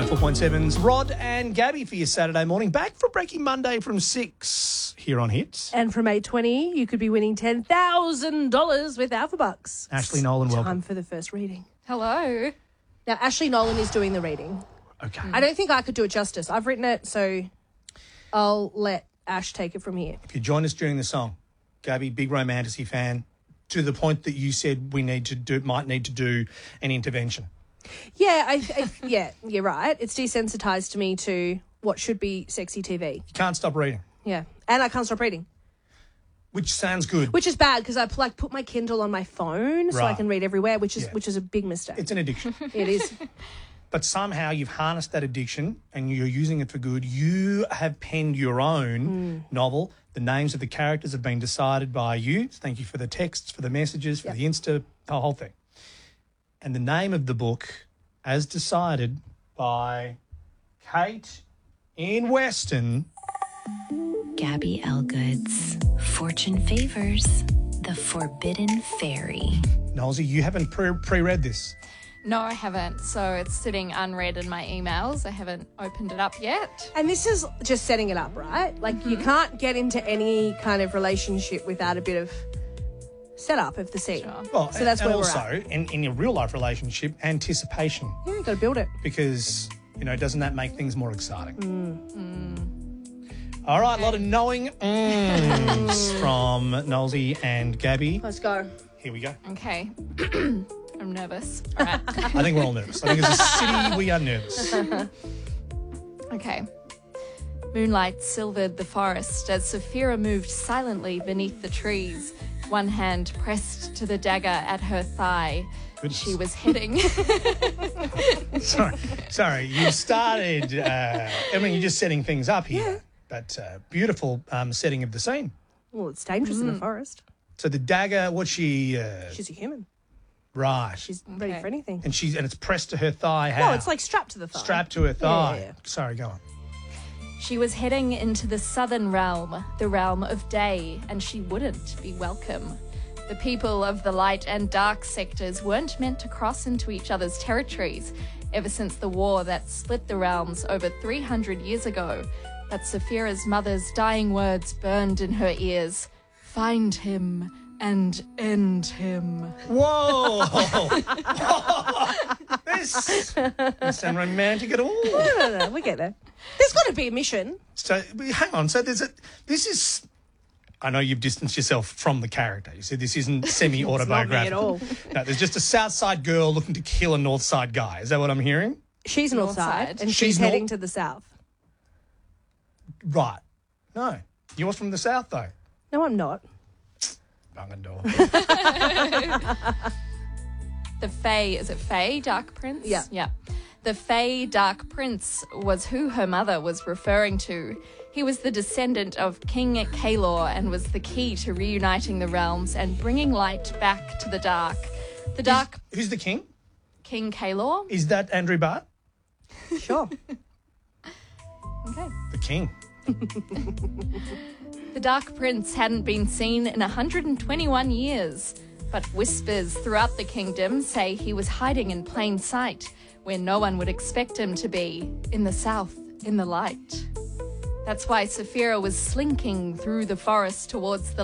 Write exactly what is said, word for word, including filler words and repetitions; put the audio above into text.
ninety-four point seven's Rod and Gabby for your Saturday morning. Back for Breaking Monday from six here on Hits. And from eight twenty, you could be winning ten thousand dollars with Alpha Bucks. Ashley Nolan, welcome. Time for the first reading. Hello. Now, Ashley Nolan is doing the reading. Okay. I don't think I could do it justice. I've written it, so I'll let Ash take it from here. If you join us during the song, Gabby, big Romantasy fan, to the point that you said we need to do, might need to do an intervention. Yeah, I, I yeah, you're right. It's desensitized me to what should be sexy T V. You can't stop reading, Yeah, and I can't stop reading, which sounds good. which is bad because I like put my Kindle on my phone so I Right. can read everywhere, which is Yeah. which is a big mistake. It's an addiction. It is. But somehow you've harnessed that addiction and you're using it for good. You have penned your own novel. The names of the characters have been decided by you. Thank you for the texts, for the messages, for Yep. the Insta, the whole thing. And the name of the book, as decided by Kate in Weston. Gabby Elgood's Fortune Favors, The Forbidden Fairy. Nolsey, you haven't pre- pre-read this. No, I haven't. So it's sitting unread in my emails. I haven't opened it up yet. And this is just setting it up, right? Like you can't get into any kind of relationship without a bit of setup of the scene. Sure. Well, So that's and where we're also, at. in, in your real-life relationship, anticipation. Yeah, you got to build it. Because, you know, doesn't that make things more exciting? All right, a lot of knowing mms from Nolsey and Gabby. Let's go. Here we go. Okay. I'm nervous. All right. I think we're all nervous. I think as a city, we are nervous. Okay. Moonlight silvered the forest as Saphira moved silently beneath the trees, one hand pressed to the dagger at her thigh. Goodness. She was heading. Sorry, sorry. You started, uh, I mean, you're just setting things up here. But uh, beautiful um, setting of the scene. Well, it's dangerous in the forest. So the dagger, what's she? Uh, She's a human. right. She's ready Okay. for anything. and she's and it's pressed to her thigh. How? No, it's like strapped to the thigh. strapped to her thigh. Yeah, yeah. Sorry, go on. She was heading into the southern realm, the realm of day, and she wouldn't be welcome. The people of the light and dark sectors weren't meant to cross into each other's territories ever since the war that split the realms over three hundred years ago. But Saphira's mother's dying words burned in her ears. Find him and end him. Whoa! this doesn't sound romantic at all. No, no, no, we get there. There's got to be a mission. So hang on. So there's a. This is. I know you've distanced yourself from the character. You said this isn't semi-autobiographical. all. No, there's just a South Side girl looking to kill a North Side guy. Is that what I'm hearing? She's north North side, side. and she's, She's heading north- to the south. Right. No. You're from the South, though. No, I'm not. Bungin' door. The Fae, is it Fae, Dark Prince? Yeah. Yeah. The Fae Dark Prince was who her mother was referring to. He was the descendant of King Kalor and was the key to reuniting the realms and bringing light back to the dark. The Dark Who's the king? King Kalor? Is that Andrew Bart? Sure. Okay. The king. The Dark Prince hadn't been seen in one hundred twenty-one years, but whispers throughout the kingdom say he was hiding in plain sight, where no one would expect him to be, in the south, in the light. That's why Saphira was slinking through the forest towards the